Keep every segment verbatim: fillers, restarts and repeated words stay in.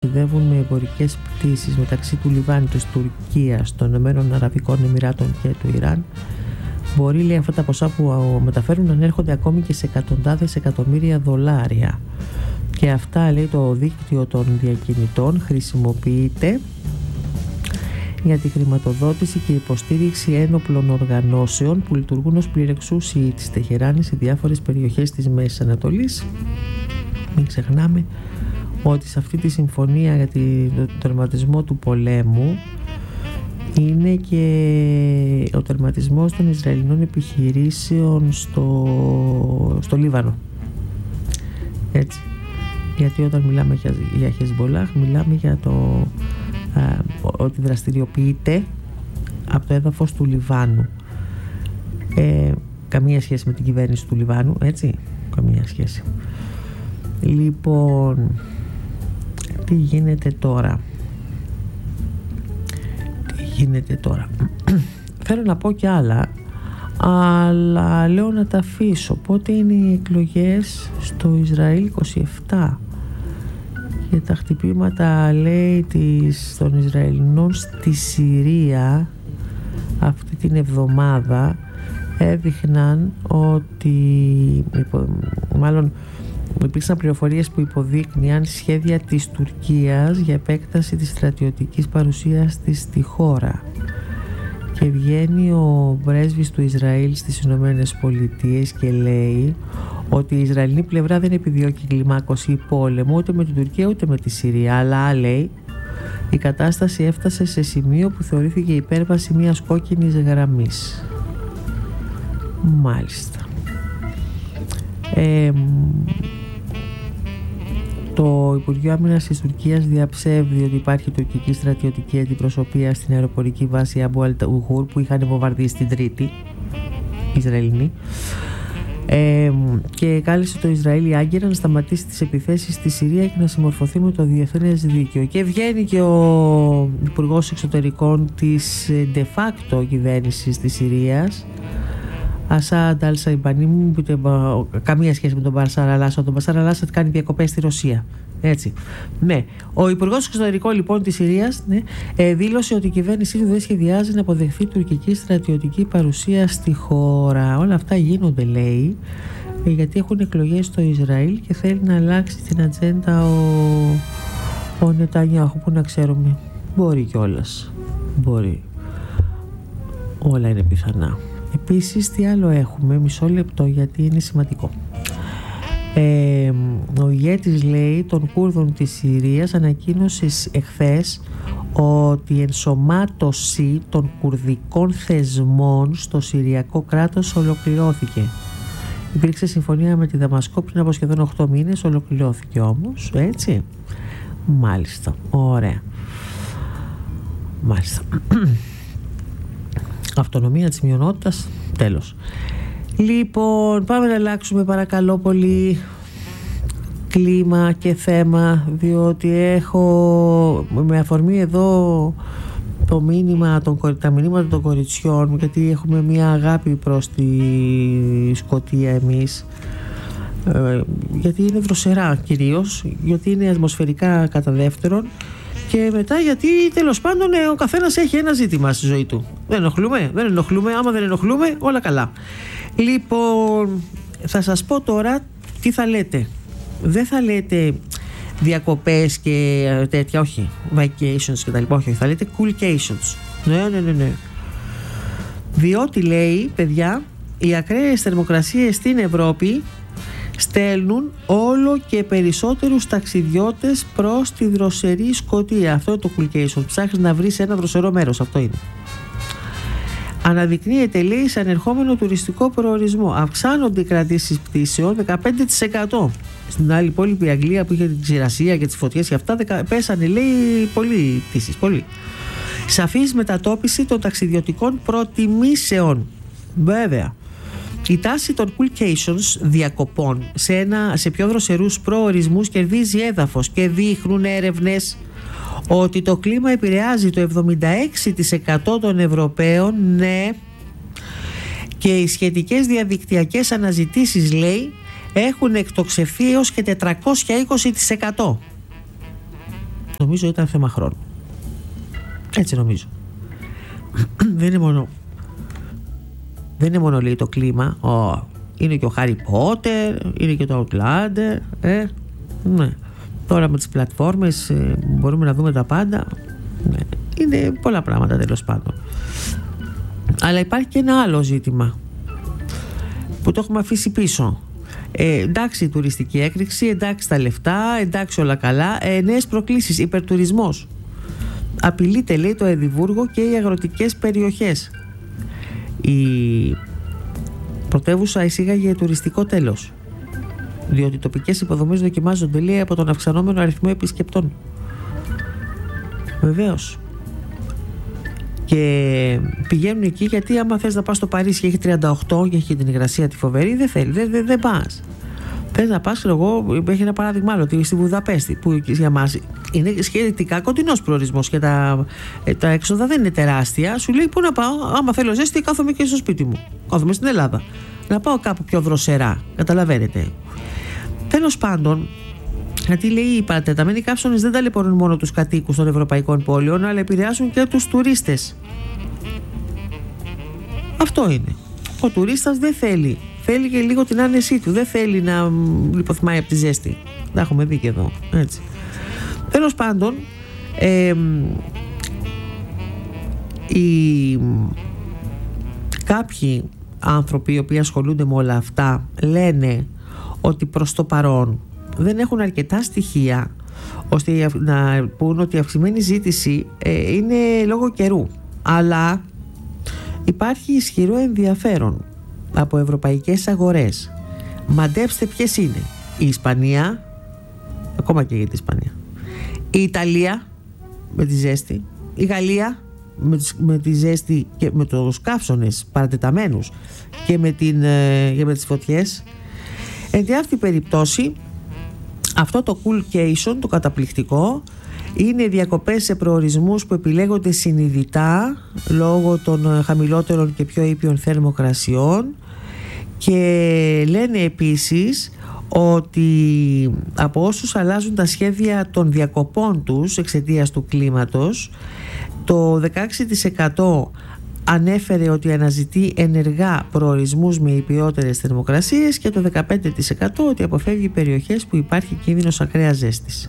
ταξιδεύουν με εμπορικές πτήσεις μεταξύ του Λιβάνου, της Τουρκίας, των Ηνωμένων Αραβικών Εμιράτων και του Ιράν, μπορεί, λέει, αυτά τα ποσά που μεταφέρουν να ανέρχονται ακόμη και σε εκατοντάδες εκατομμύρια δολάρια. Και αυτά, λέει, το δίκτυο των διακινητών χρησιμοποιείται για τη χρηματοδότηση και υποστήριξη ένοπλων οργανώσεων που λειτουργούν ως πληρεξούσιοι της Τεχεράνης σε διάφορες περιοχές της Μέσης Ανατολής. Μην ξεχνάμε ότι σε αυτή τη συμφωνία για τον τερματισμό του πολέμου είναι και ο τερματισμός των Ισραηλινών επιχειρήσεων στο, στο Λίβανο. Έτσι. Γιατί όταν μιλάμε για, για Χεσμπολάχ, μιλάμε για το α, ότι δραστηριοποιείται από το έδαφος του Λιβάνου. Ε, καμία σχέση με την κυβέρνηση του Λιβάνου, έτσι. Καμία σχέση. Λοιπόν, τι γίνεται τώρα. Τι γίνεται τώρα. Θέλω να πω κι άλλα, αλλά λέω να τα αφήσω. Πότε είναι οι εκλογές στο Ισραήλ? είκοσι επτά. Και τα χτυπήματα, λέει, της, των Ισραηλινών στη Συρία αυτή την εβδομάδα έδειχναν ότι, μάλλον υπήρξαν πληροφορίες που υποδείκνυαν σχέδια της Τουρκίας για επέκταση της στρατιωτικής παρουσίας της στη χώρα. Και βγαίνει ο πρέσβης του Ισραήλ στις Ηνωμένες Πολιτείες και λέει ότι η Ισραηλινή πλευρά δεν επιδιώκει κλιμάκωση πόλεμου ούτε με την Τουρκία ούτε με τη Συρία, αλλά, λέει, η κατάσταση έφτασε σε σημείο που θεωρήθηκε υπέρβαση μιας κόκκινης γραμμής. Μάλιστα. Ε, το Υπουργείο Άμυνας της Τουρκίας διαψεύδει ότι υπάρχει τουρκική στρατιωτική αντιπροσωπεία στην αεροπορική βάση Αμπού Αλ-Ουγούρ που είχαν βομβαρδίσει την Τρίτη, Ισραηλινή, ε, και κάλεσε το Ισραήλ άγκαιρα να σταματήσει τις επιθέσεις στη Συρία και να συμμορφωθεί με το διεθνές δίκαιο. Και βγαίνει και ο Υπουργός Εξωτερικών της de facto κυβέρνησης της Συρίας, Ασάντ Αλ-Σαϊμπανί, μου πείτε καμία σχέση με τον Μπασάρ Αλ-Άσαντ. Τον Μπασάρ Αλ-Άσαντ κάνει διακοπές στη Ρωσία. Έτσι. Ναι. Ο Υπουργός Εξωτερικών, λοιπόν, της Συρίας, ναι, ε, δήλωσε ότι η κυβέρνησή του δεν σχεδιάζει να αποδεχθεί τουρκική στρατιωτική παρουσία στη χώρα. Όλα αυτά γίνονται, λέει, ε, γιατί έχουν εκλογές στο Ισραήλ και θέλει να αλλάξει την ατζέντα ο, ο Νετανιάχου, που να ξέρουμε. Μπορεί κιόλας. Μπορεί. Όλα είναι πιθανά. Επίσης, τι άλλο έχουμε? Μισό λεπτό, γιατί είναι σημαντικό. Ε, ο ηγέτης, λέει, των Κούρδων της Συρίας ανακοίνωσε εχθές ότι η ενσωμάτωση των κουρδικών θεσμών στο Συριακό κράτος ολοκληρώθηκε. Υπήρξε συμφωνία με τη Δαμασκό πριν από σχεδόν οκτώ μήνες, ολοκληρώθηκε όμως, έτσι. Μάλιστα, ωραία. Μάλιστα. Αυτονομία της μειονότητας, τέλος. Λοιπόν, πάμε να αλλάξουμε, παρακαλώ πολύ, κλίμα και θέμα, διότι έχω με αφορμή εδώ το μήνυμα, τον, τα μηνύματα των κοριτσιών μου, γιατί έχουμε μια αγάπη προς τη Σκωτία εμείς, ε, γιατί είναι δροσερά κυρίως, γιατί είναι ατμοσφαιρικά κατά δεύτερον, και μετά γιατί, τέλος πάντων, ο καθένας έχει ένα ζήτημα στη ζωή του. Δεν ενοχλούμε, δεν ενοχλούμε, άμα δεν ενοχλούμε, όλα καλά. Λοιπόν, θα σας πω τώρα τι θα λέτε. Δεν θα λέτε διακοπές και τέτοια, όχι, vacations και τα λοιπά, όχι, θα λέτε coolcations. Ναι, ναι, ναι, ναι. Διότι, λέει, παιδιά, οι ακραίες θερμοκρασίες στην Ευρώπη στέλνουν όλο και περισσότερους ταξιδιώτες προς τη δροσερή Σκωτία. Αυτό είναι το coolcation. Ψάχνεις να βρεις ένα δροσερό μέρος, αυτό είναι. Αναδεικνύεται, λέει, σε ανερχόμενο τουριστικό προορισμό. Αυξάνονται οι κρατήσεις πτήσεων δεκαπέντε τοις εκατό. Στην άλλη υπόλοιπη Αγγλία που είχε την ξηρασία και τις φωτιές και αυτά, πέσανε, λέει, πολλοί πτήσεις. Πολύ. Σαφής μετατόπιση των ταξιδιωτικών προτιμήσεων. Βέβαια. Η τάση των coolcations, διακοπών σε, ένα, σε πιο δροσερούς προορισμούς, κερδίζει έδαφος και δείχνουν έρευνες ότι το κλίμα επηρεάζει το εβδομήντα έξι τοις εκατό των Ευρωπαίων, ναι, και οι σχετικές διαδικτυακές αναζητήσεις, λέει, έχουν εκτοξευθεί έως και τετρακόσια είκοσι τοις εκατό. νομίζω ήταν θέμα χρόνου. Έτσι νομίζω. Δεν είναι μόνο δεν είναι μόνο, λέει, το κλίμα. Oh, είναι και ο Harry Potter, είναι και το Outlander, ε, ναι. Τώρα με τις πλατφόρμες ε, μπορούμε να δούμε τα πάντα, ναι. Είναι πολλά πράγματα, τέλος πάντων. Αλλά υπάρχει και ένα άλλο ζήτημα που το έχουμε αφήσει πίσω. Ε, εντάξει η τουριστική έκρηξη, εντάξει τα λεφτά, εντάξει όλα καλά, ε, νέες προκλήσεις, υπερτουρισμός. Απειλείται, λέει, το Εδιμβούργο και οι αγροτικές περιοχές. Η πρωτεύουσα εισήγαγε τουριστικό τέλος, διότι οι τοπικές υποδομές δοκιμάζονται, λέει, από τον αυξανόμενο αριθμό επισκεπτών. Βεβαίως. Και πηγαίνουν εκεί γιατί άμα θες να πας στο Παρίσι και έχει τριάντα οκτώ και έχει την υγρασία τη φοβερή, δεν θέλει, δεν, δεν, δεν πας. Θες να πας, ξέρω εγώ, έχει ένα παράδειγμα άλλο, ότι στη Βουδαπέστη, που για μας είναι σχετικά κοντινός προορισμός και τα, τα έξοδα δεν είναι τεράστια, σου λέει πού να πάω, άμα θέλω ζέστη κάθομαι και στο σπίτι μου, κάθομαι στην Ελλάδα. Να πάω κάπου πιο δροσερά, καταλαβαίνετε. Τέλος πάντων, γιατί, λέει, οι παρατεταμένοι καύσονες δεν ταλαιπωρούν μόνο τους κατοίκους των ευρωπαϊκών πόλεων, αλλά επηρεάζουν και τους τουρίστες. Αυτό είναι. Ο τουρίστας δεν θέλει. Θέλει και λίγο την άνεσή του. Δεν θέλει να λιποθυμάει από τη ζέστη. Τα έχουμε δει και εδώ. Έτσι. Τέλος πάντων, ε, οι, κάποιοι άνθρωποι οι οποίοι ασχολούνται με όλα αυτά λένε ότι προς το παρόν δεν έχουν αρκετά στοιχεία ώστε να πούν ότι η αυξημένη ζήτηση ε, είναι λόγω καιρού, αλλά υπάρχει ισχυρό ενδιαφέρον από ευρωπαϊκές αγορές. Μαντέψτε ποιες είναι. Η Ισπανία, ακόμα και για την Ισπανία, η Ιταλία με τη ζέστη, η Γαλλία με, με τη ζέστη και με τους καύσονες παρατεταμένους και με, την, ε, και με τις φωτιές. Εν τη αυτή περιπτώσει, αυτό το coolcation, το καταπληκτικό, είναι διακοπές σε προορισμούς που επιλέγονται συνειδητά λόγω των χαμηλότερων και πιο ήπιων θερμοκρασιών, και λένε επίσης ότι από όσους αλλάζουν τα σχέδια των διακοπών τους εξαιτίας του κλίματος, το δεκαέξι τοις εκατό ανέφερε ότι αναζητεί ενεργά προορισμούς με υπιότερες θερμοκρασίες και το δεκαπέντε τοις εκατό ότι αποφεύγει περιοχές που υπάρχει κίνδυνος ακραίας ζέστης.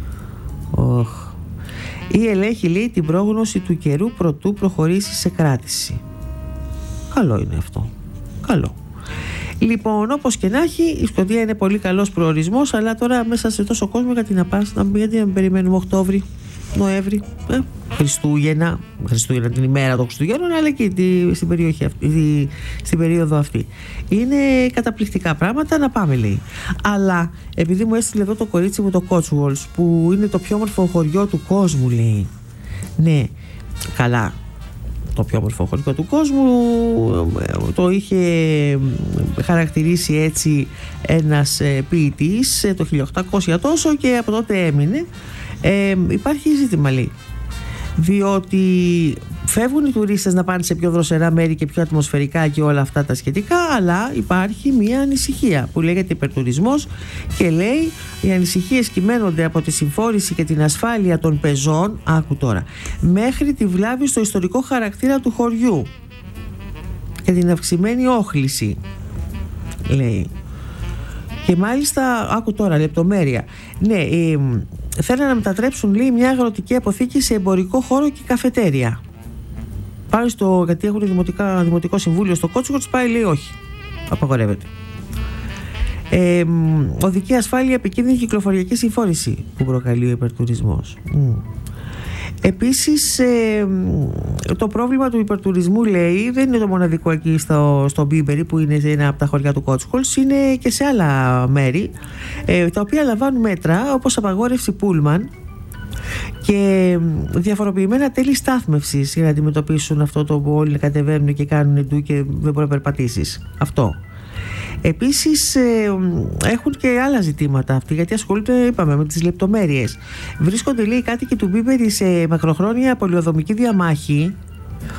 Oh. Ή ελέγχει, λέει, την πρόγνωση του καιρού προτού προχωρήσει σε κράτηση. Καλό είναι αυτό. Καλό. Λοιπόν, όπως και να έχει, η Σκωτία είναι πολύ καλός προορισμός, αλλά τώρα μέσα σε τόσο κόσμο γιατί να πας, να, γιατί να περιμένουμε Οκτώβρη, Νοέμβρη, ε, Χριστούγεννα, Χριστούγεννα την ημέρα των Χριστουγέννων, αλλά και τη, στην, περιοχή αυτή, τη, στην περίοδο αυτή. Είναι καταπληκτικά πράγματα, να πάμε, λέει. Αλλά επειδή μου έστειλε εδώ το κορίτσι μου το Cotswolds, που είναι το πιο όμορφο χωριό του κόσμου, λέει. Ναι, καλά. Το πιο όμορφο χωριό του κόσμου το είχε χαρακτηρίσει έτσι ένας ποιητής το χίλια οκτακόσια τόσο, και από τότε έμεινε. Ε, υπάρχει ζήτημα, λέει, διότι φεύγουν οι τουρίστες να πάνε σε πιο δροσερά μέρη και πιο ατμοσφαιρικά και όλα αυτά τα σχετικά, αλλά υπάρχει μια ανησυχία που λέγεται υπερτουρισμός, και λέει οι ανησυχίες κυμαίνονται από τη συμφόρηση και την ασφάλεια των πεζών, άκου τώρα, μέχρι τη βλάβη στο ιστορικό χαρακτήρα του χωριού και την αυξημένη όχληση, λέει. Και μάλιστα, άκου τώρα, λεπτομέρεια. Ναι, ε, θέλουν να μετατρέψουν, λέει, μια αγροτική αποθήκη σε εμπορικό χώρο και καφετέρια. Πάει στο, γιατί έχουν δημοτικά, δημοτικό συμβούλιο στο Cotswolds, πάει, λέει, όχι. Απαγορεύεται. Ε, οδική ασφάλεια, επικίνδυνη κυκλοφοριακή συμφόρηση που προκαλεί ο υπερτουρισμός. Mm. Επίσης, ε, το πρόβλημα του υπερτουρισμού, λέει, δεν είναι το μοναδικό εκεί στο, στο Μπίμπερι, που είναι ένα από τα χωριά του Cotswolds, είναι και σε άλλα μέρη, ε, τα οποία λαμβάνουν μέτρα όπως απαγόρευση πούλμαν και διαφοροποιημένα τέλη στάθμευσης για να αντιμετωπίσουν αυτό το που όλοι κατεβαίνουν και κάνουν ντου και δεν μπορεί να περπατήσεις. Αυτό. Επίσης ε, έχουν και άλλα ζητήματα αυτοί, γιατί ασχολούνται, είπαμε, με τις λεπτομέρειες. Βρίσκονται, λέει, οι κάτοικοι του Μπίμπερι σε μακροχρόνια πολιοδομική διαμάχη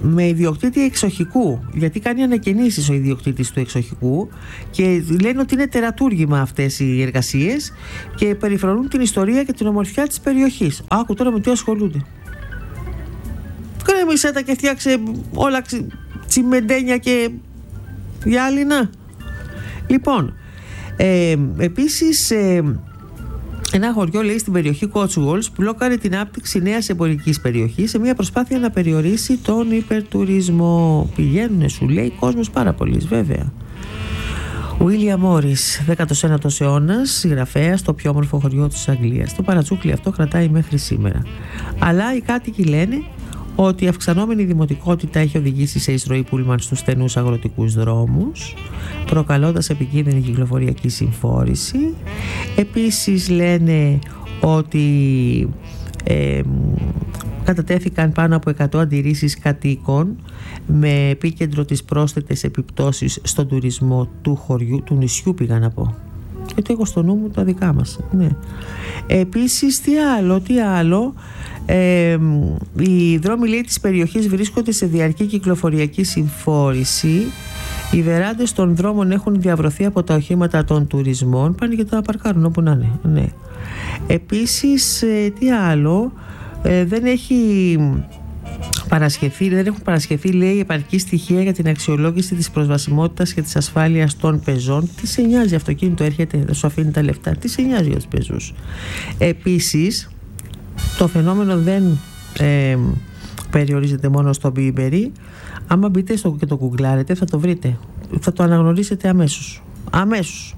με ιδιοκτήτη εξοχικού, γιατί κάνει ανακαινήσεις ο ιδιοκτήτης του εξοχικού και λένε ότι είναι τερατούργημα αυτές οι εργασίες και περιφρονούν την ιστορία και την ομορφιά της περιοχής. Άκου τώρα με τι ασχολούνται. Κρέμισε τα και φτιάξε όλα τσιμεντένια και γυάλινα. Λοιπόν, ε, επίσης ε, ένα χωριό, λέει, στην περιοχή Cotswolds μπλόκαρε την άπτυξη νέας εμπορικής περιοχής σε μια προσπάθεια να περιορίσει τον υπερτουρισμό. Πηγαίνουνε, σου λέει, κόσμος πάρα πολύς, βέβαια. William Morris, δέκατος ένατος αιώνας, συγγραφέας, στο πιο όμορφο χωριό της Αγγλίας. Το παρατσούκλι αυτό κρατάει μέχρι σήμερα. Αλλά οι κάτοικοι λένε ότι η αυξανόμενη δημοτικότητα έχει οδηγήσει σε εισρωή πούλμαν στους στενούς αγροτικούς δρόμους, προκαλώντας επικίνδυνη κυκλοφοριακή συμφόρηση. Επίσης λένε ότι ε, κατατέθηκαν πάνω από εκατό αντιρρήσεις κατοίκων με επίκεντρο τις πρόσθετες επιπτώσεις στον τουρισμό του χωριού, του νησιού πήγα να πω. Γιατί έχω στο νου μου τα δικά μας. Ναι. Επίσης, τι άλλο, τι άλλο, ε, οι δρόμοι, λέει, της περιοχής βρίσκονται σε διαρκή κυκλοφοριακή συμφόρηση. Οι βεράντες των δρόμων έχουν διαβρωθεί από τα οχήματα των τουρισμών. Πάνε και τα παρκάρουν όπου να είναι. Ναι. Επίσης, ε, τι άλλο, ε, δεν έχει παρασχεθεί, δεν έχουν παρασχεθεί, λέει, επαρκή στοιχεία για την αξιολόγηση της προσβασιμότητας και της ασφάλειας των πεζών. Τι σε νοιάζει, αυτοκίνητο έρχεται, δεν σου αφήνει τα λεφτά. Τι σε νοιάζει για τους πεζούς. Επίσης, το φαινόμενο δεν ε, περιορίζεται μόνο στο Μπίμπερι. Άμα μπείτε στο, και το γκουγκλάρετε, θα το βρείτε. Θα το αναγνωρίσετε αμέσως. Αμέσως.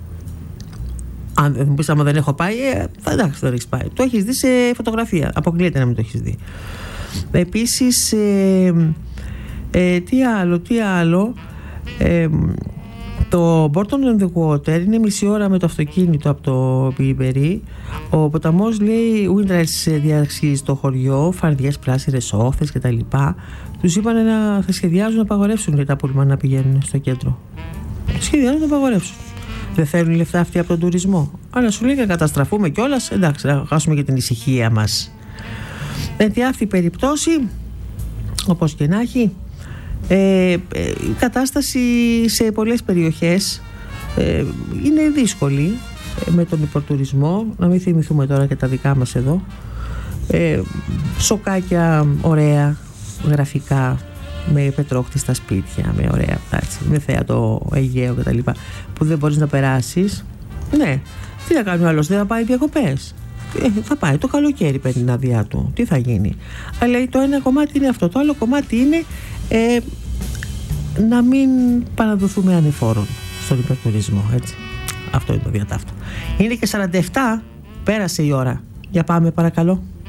Αν μου πεις, άμα δεν έχω πάει, ε, εντάξει, δεν έχεις πάει. Το έχεις δει σε φωτογραφία. Αποκλείεται να μην το έχεις δει. Επίσης, ε, ε, τι άλλο, τι άλλο, ε, το Bourton on the Water είναι μισή ώρα με το αυτοκίνητο από το Μπίμπερι. Ο ποταμός, λέει, Windrush διασχίζει το χωριό, φαρδιές πράσινες όχθες κτλ. Τους είπαν να θα σχεδιάζουν να απαγορεύσουν για τα πούλμαν να πηγαίνουν στο κέντρο. Σχεδιάζουν να απαγορεύσουν. Δεν θέλουν λεφτά αυτοί από τον τουρισμό. Αλλά σου λέει να καταστραφούμε κιόλας. Εντάξει, να χάσουμε και την ησυχία μας. Σε αυτή η περίπτωση, όπως και να έχει, ε, ε, η κατάσταση σε πολλές περιοχές ε, είναι δύσκολη ε, με τον υποτουρισμό. Να μην θυμηθούμε τώρα και τα δικά μας εδώ. Ε, σοκάκια ωραία, γραφικά, με πετρόχτιστα σπίτια, με ωραία, έτσι, με θέα το Αιγαίο κτλ. Που δεν μπορείς να περάσεις. Ναι, τι να κάνει ο άλλος, δεν θα πάει διακοπές. Ε, θα πάει το καλοκαίρι, παίρνει την άδειά του. Τι θα γίνει. Αλλά το ένα κομμάτι είναι αυτό. Το άλλο κομμάτι είναι ε, να μην παραδοθούμε ανεφόρων στον υπερτουρισμό. Έτσι. Αυτό είναι το διατάφτο. Είναι και σαράντα επτά. Πέρασε η ώρα. Για πάμε, παρακαλώ.